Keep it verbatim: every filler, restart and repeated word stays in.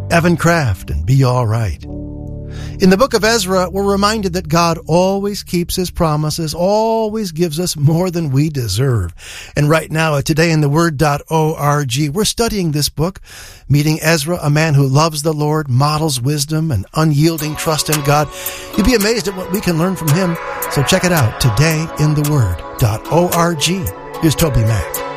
Evan Kraft and Be All Right. In the book of Ezra, we're reminded that God always keeps his promises, always gives us more than we deserve. And right now at today in the word dot org, we're studying this book, meeting Ezra, a man who loves the Lord, models wisdom and unyielding trust in God. You'll be amazed at what we can learn from him. So check it out, today in the word dot org. Here's Toby Mack.